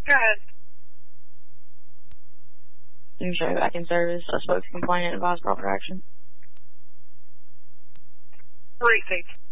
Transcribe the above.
Go ahead. You can show me back in service. I spoke to complainant and advised proper action. Receipt.